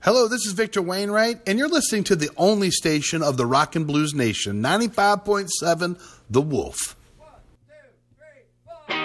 Hello, this is Victor Wainwright, and you're listening to the only station of the Rock and Blues Nation, 95.7 The Wolf.